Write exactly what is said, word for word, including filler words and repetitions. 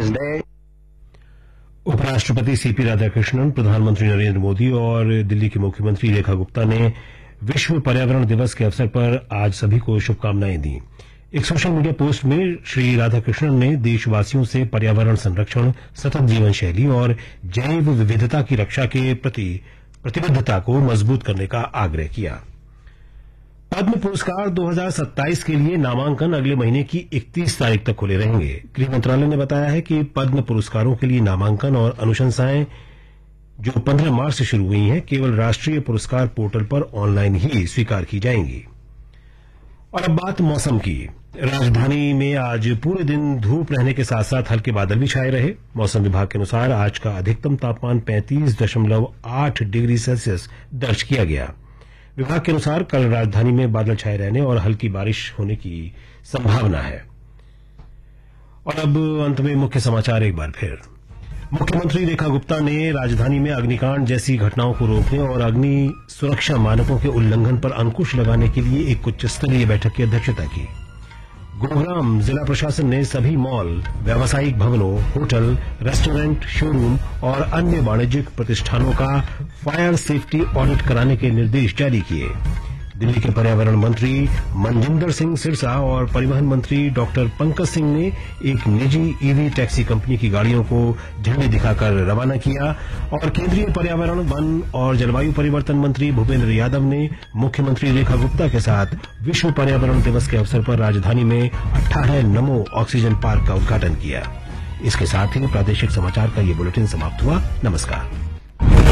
Children's Day. उपराष्ट्रपति CP Radhakrishnan, प्रधानमंत्री नरेंद्र मोदी और दिल्ली की मुख्यमंत्री रेखा गुप्ता ने विश्व पर्यावरण दिवस के अवसर पर आज सभी को शुभकामनाएं दी। एक सोशल मीडिया पोस्ट में श्री राधाकृष्णन ने देशवासियों से पर्यावरण संरक्षण, सतत जीवन शैली और जैव विविधता की रक्षा के प्रति प्रतिबद्धता को मजबूत करने का आग्रह किया। पद्म पुरस्कार दो हज़ार सत्ताईस के लिए नामांकन अगले महीने की इकतीस तारीख तक खुले रहेंगे। गृह मंत्रालय ने बताया है कि पद्म पुरस्कारों के लिए नामांकन और अनुशंसाएं जो पंद्रह मार्च से शुरू हुई हैं, केवल राष्ट्रीय पुरस्कार पोर्टल पर ऑनलाइन ही स्वीकार की जाएंगी। और अब बात मौसम की। राजधानी में आज पूरे दिन धूप रहने के साथ साथ हल्के बादल भी छाए रहे। मौसम विभाग के अनुसार आज का अधिकतम तापमान पैंतीस दशमलव आठ डिग्री सेल्सियस दर्ज किया गया। विभाग के अनुसार कल राजधानी में बादल छाए रहने और हल्की बारिश होने की संभावना है। और अब अंत में मुख्य समाचार एक बार फिर। मुख्यमंत्री रेखा गुप्ता ने राजधानी में अग्निकांड जैसी घटनाओं को रोकने और अग्नि सुरक्षा मानकों के उल्लंघन पर अंकुश लगाने के लिए एक उच्च स्तरीय बैठक की अध्यक्षता की। गुरुग्राम जिला प्रशासन ने सभी मॉल, व्यावसायिक भवनों, होटल, रेस्टोरेंट, शोरूम और अन्य वाणिज्यिक प्रतिष्ठानों का फायर सेफ्टी ऑडिट कराने के निर्देश जारी किए। दिल्ली के पर्यावरण मंत्री मनजिंदर सिंह सिरसा और परिवहन मंत्री डॉक्टर पंकज सिंह ने एक निजी ईवी टैक्सी कंपनी की गाड़ियों को झंडी दिखाकर रवाना किया। और केंद्रीय पर्यावरण, वन और जलवायु परिवर्तन मंत्री भूपेंद्र यादव ने मुख्यमंत्री रेखा गुप्ता के साथ विश्व पर्यावरण दिवस के अवसर पर राजधानी में अठारह नमो ऑक्सीजन पार्क का उद्घाटन किया। इसके साथ ही प्रादेशिक समाचार का ये बुलेटिन समाप्त हुआ। नमस्कार।